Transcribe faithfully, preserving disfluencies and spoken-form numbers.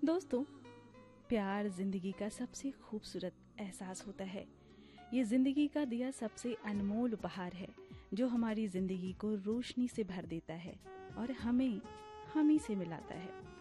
दोस्तों, प्यार जिंदगी का सबसे खूबसूरत एहसास होता है। ये जिंदगी का दिया सबसे अनमोल उपहार है जो हमारी जिंदगी को रोशनी से भर देता है और हमें हम ही से मिलाता है।